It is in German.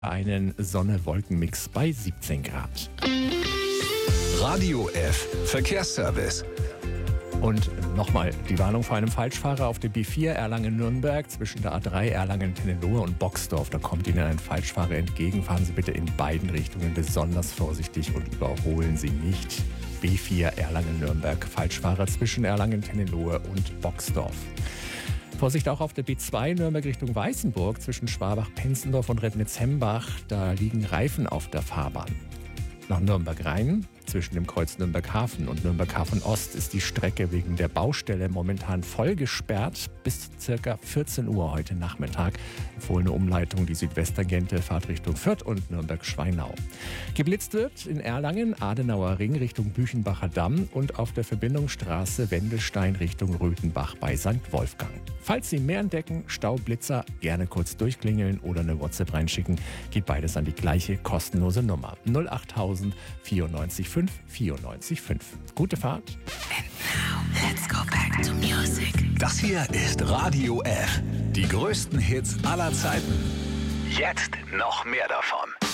einen Sonne-Wolken-Mix bei 17 Grad. Radio F Verkehrsservice. Und nochmal die Warnung vor einem Falschfahrer auf der B4 Erlangen-Nürnberg zwischen der A3 Erlangen-Tennelohe und Boxdorf. Da kommt Ihnen ein Falschfahrer entgegen. Fahren Sie bitte in beiden Richtungen besonders vorsichtig und überholen Sie nicht. B4 Erlangen-Nürnberg, Falschfahrer zwischen Erlangen-Tennelohe und Boxdorf. Vorsicht auch auf der B2 Nürnberg Richtung Weißenburg zwischen Schwabach-Penzendorf und Rednitz-Hembach. Da liegen Reifen auf der Fahrbahn. Nach Nürnberg-Rhein, zwischen dem Kreuz Nürnberg-Hafen und Nürnberg-Hafen-Ost, ist die Strecke wegen der Baustelle momentan voll gesperrt bis ca. 14 Uhr heute Nachmittag. Empfohlene Umleitung die Südwesttangente, Fahrtrichtung Fürth und Nürnberg-Schweinau. Geblitzt wird in Erlangen, Adenauer Ring Richtung Büchenbacher Damm und auf der Verbindungsstraße Wendelstein Richtung Röthenbach bei St. Wolfgang. Falls Sie mehr entdecken, Staublitzer, gerne kurz durchklingeln oder eine WhatsApp reinschicken. Geht beides an die gleiche kostenlose Nummer 08000 94 5 94 5. Gute Fahrt. And now, let's go back to music. Das hier ist Radio F. Die größten Hits aller Zeiten. Jetzt noch mehr davon.